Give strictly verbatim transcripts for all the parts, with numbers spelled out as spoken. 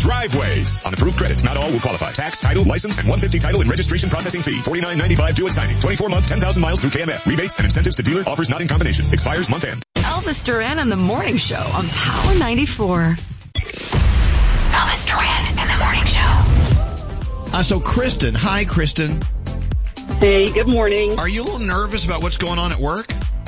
Driveways. On approved credit, not all will qualify. Tax, title, license, and one hundred fifty dollars title and registration processing fee. forty-nine ninety-five due at signing. twenty-four month, ten thousand miles through K M F. Rebates and incentives to dealer. Offers not in combination. Expires month end. Elvis Duran and the Morning Show on Power ninety-four. Elvis Duran and the Morning Show. Uh, so, Kristen. Hi, Kristen. Hey, good morning. Are you a little nervous about what's going on at work?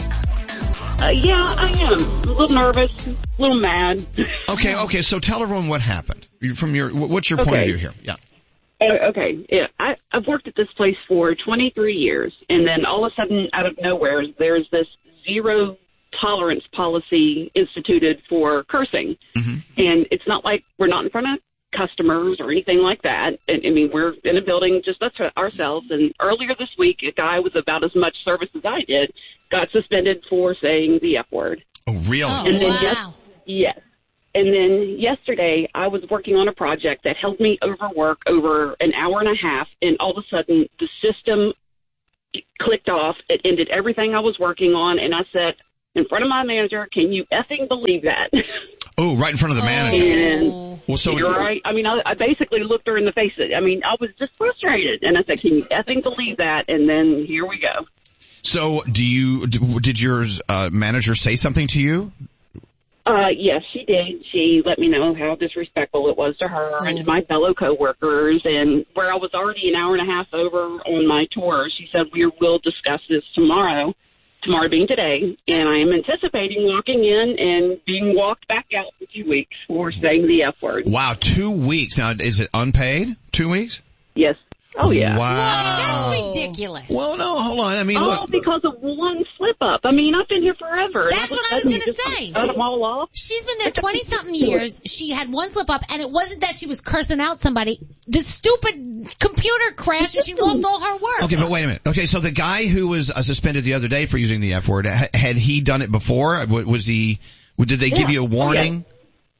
Uh, yeah, I am. A little nervous, a little mad. Okay, okay. So tell everyone what happened. From your, what's your point okay. of view here? Yeah. Uh, okay. Yeah, I, I've worked at this place for twenty-three years, and then all of a sudden, out of nowhere, there's this zero tolerance policy instituted for cursing. Mm-hmm. And it's not like we're not in front of customers or anything like that. And, I mean, we're in a building just us ourselves. And earlier this week, a guy with about as much service as I did got suspended for saying the F word. Oh, really? Oh, and then wow. yes, yes. And then yesterday, I was working on a project that held me over work over an hour and a half, and all of a sudden, the system clicked off. It ended everything I was working on, and I said, in front of my manager, can you effing believe that? Oh, right in front of the manager. And well, so you're right. I mean, I, I basically looked her in the face. I mean, I was just frustrated, and I said, can you effing believe that? And then here we go. So do you, did your uh, manager say something to you? Uh, yes, she did. She let me know how disrespectful it was to her and to my fellow coworkers. And where I was already an hour and a half over on my tour, she said, we will discuss this tomorrow, tomorrow being today. And I am anticipating walking in and being walked back out for two weeks for saying the F word. Wow, two weeks. Now, is it unpaid? Two weeks? Yes. Oh, yeah. Wow. That's ridiculous. Well, no, hold on. I mean, Oh, look. because of one slip up. I mean, I've been here forever. That's what I was going to say. Cut them all off. She's been there twenty-something years. She had one slip up, and it wasn't that she was cursing out somebody. The stupid computer crashed, and she lost all her work. Okay, but wait a minute. Okay, so the guy who was uh, suspended the other day for using the F word, ha- had he done it before? W- Was he, did they Yeah. give you a warning? Oh, yeah.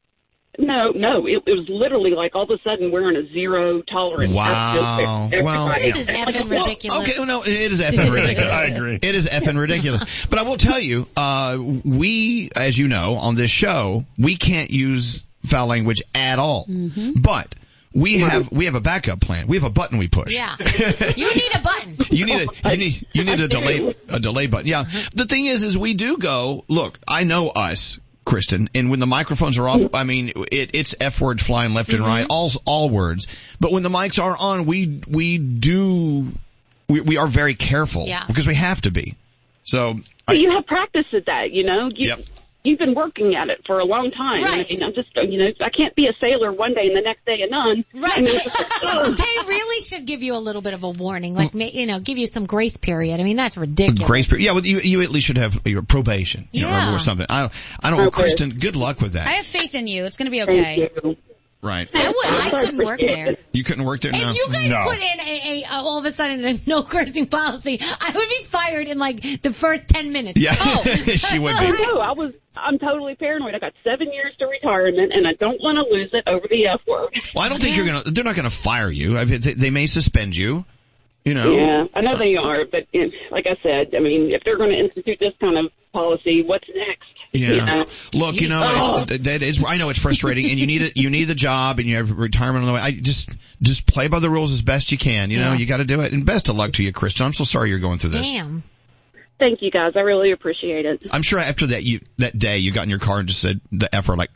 No, no, it, it was literally like all of a sudden we're in a zero tolerance. Wow. Well, This is effing ridiculous. Okay, well, no, it is effing ridiculous. I agree. It is effing ridiculous. But I will tell you, uh, we, as you know, on this show, we can't use foul language at all. Mm-hmm. But we have, we have a backup plan. We have a button we push. Yeah. You need a button. You need a, you need, you need a delay, a delay button. Yeah. The thing is, is we do go, look, I know us, Kristen, and when the microphones are off, I mean, it, it's F words flying left and right, all, all words. But when the mics are on, we, we do, we, we are very careful. Yeah. Because we have to be. So. But I, you have practice at that, you know? You, Yep. You've been working at it for a long time. Right. I mean, I'm just, you know, I can't be a sailor one day and the next day a nun. Right. I mean, it's just, ugh. They really should give you a little bit of a warning, like, you know, give you some grace period. I mean, that's ridiculous. Grace period. Yeah, well, you, you at least should have your probation. You Yeah. know, or something. I don't, I don't know, Okay. Kristen, good luck with I that. have faith in you. It's going to be okay. Thank you. Right. I, would, I couldn't work there. You couldn't work there now? If you guys No. put in a, a, all of a sudden a no cursing policy, I would be fired in like the first ten minutes. Yeah. Oh. She would I be. know. I was, I'm totally paranoid. I got seven years to retirement and I don't want to lose it over the F word. Well, I don't think you're gonna, they're not gonna fire you. I mean, they, they may suspend you. You know. Yeah, I know they are, but you know, like I said, I mean, if they're going to institute this kind of policy, what's next? Yeah. You know? Look, you know, Oh. it's, that is, I know it's frustrating and you need it, you need the job and you have retirement on the way. I just, just play by the rules as best you can. You know, Yeah. you gotta do it. And best of luck to you, Kristen. I'm so sorry you're going through this. Damn. Thank you, guys. I really appreciate it. I'm sure after that you, that day you got in your car and just said the F word like,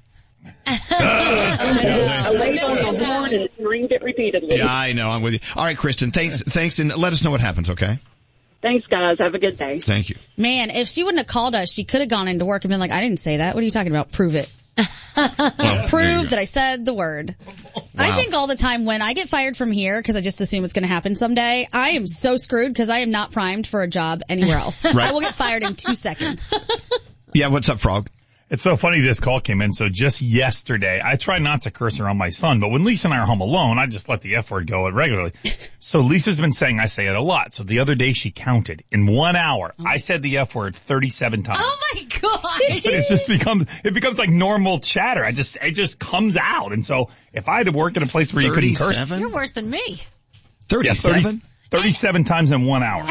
I laid on the horn and screamed it repeatedly. yeah, I know, I'm with you. All right, Kristen, thanks, thanks, and let us know what happens, okay? Thanks, guys. Have a good day. Thank you. Man, if she wouldn't have called us, she could have gone into work and been like, I didn't say that. What are you talking about? Prove it. Well, Prove that I said the word. I think all the time when I get fired from here, because I just assume it's going to happen someday, I am so screwed because I am not primed for a job anywhere else. Right. I will get fired in two seconds. Yeah, what's up, Frog? It's so funny this call came in. So just yesterday, I try not to curse around my son, but when Lisa and I are home alone, I just let the F word go regularly. So Lisa's been saying I say it a lot. So the other day she counted. In one hour, I said the F word thirty-seven times. Oh my god. It's just become, it becomes like normal chatter. I just, it just comes out. And so if I had to work in a place where you couldn't curse, You're worse than me. yeah, thirty-seven? thirty, thirty-seven times in one hour. And by the way, I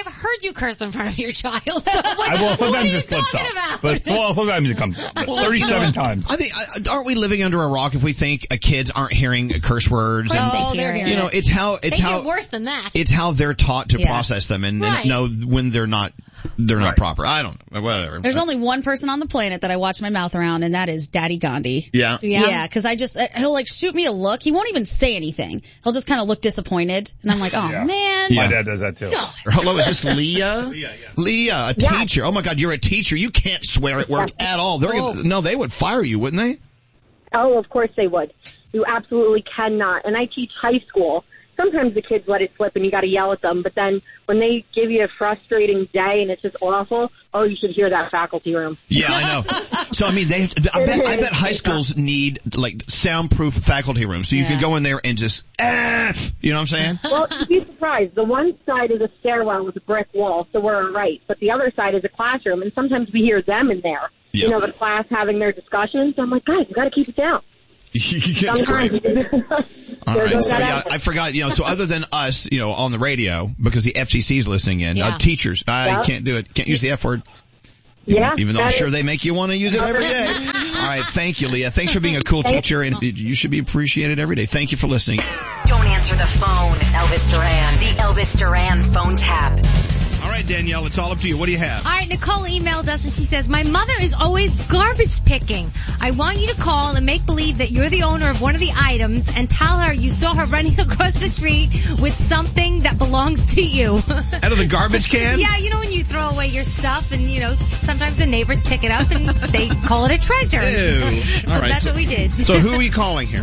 I've heard you curse in front of your child. So like, I will what sometimes are you it slips talking out, about? but well, sometimes it comes out. But thirty-seven times. I think, uh, aren't we living under a rock if we think uh, kids aren't hearing curse words? Of And, course Oh, they they're hear it. hearing you know, it's how it's They how get worse than that. it's how they're taught to Yeah. process them and, Right. and know when they're not they're not Right. proper. I don't know. Whatever. There's only one person on the planet that I watch my mouth around, and that is Daddy Gandhi. yeah. Yeah. Yeah, because I just, uh, he'll like shoot me a look. He won't even say anything. He'll just kind of look disappointed. And I'm like, oh Yeah. man. Yeah. My dad does that too. Hello, is this Leah? Leah, yeah. Leah, a Yeah. teacher. Oh my God, you're a teacher. You can't swear at work at all. They're Oh. gonna, no, they would fire you, wouldn't they? Oh, of course they would. You absolutely cannot. And I teach high school. Sometimes the kids let it slip and you got to yell at them. But then when they give you a frustrating day and it's just awful, oh, you should hear that faculty room. Yeah, I know. So I mean, they. I bet, I bet high schools need like soundproof faculty rooms, so you Yeah. can go in there and just F. You know what I'm saying? Well, you'd be surprised. The one side is a stairwell with a brick wall, so we're all right. But the other side is a classroom, and sometimes we hear them in there. Yeah. You know, the class having their discussions. I'm like, guys, you got to keep it down. That's great. All There right. goes So that yeah, effort. I forgot. You know, so other than us, you know, on the radio because the F C C is listening in, Yeah. uh, teachers, I Yeah. can't do it. Can't use the F word. Yeah, Even though I'm that sure is- they make you want to use it every day. All right. Thank you, Leah. Thanks for being a cool teacher, and you should be appreciated every day. Thank you for listening. Don't answer the phone. Elvis Duran. The Elvis Duran phone tap. All right, Danielle, it's all up to you. What do you have? All right, Nicole emailed us and she says, my mother is always garbage picking. I want you to call and make believe that you're the owner of one of the items and tell her you saw her running across the street with something that belongs to you. Out of the garbage can? Yeah, you know when you throw away your stuff and, you know, sometimes the neighbors pick it up and they call it a treasure. Ew. All right. That's so, what we did. so who are we calling here?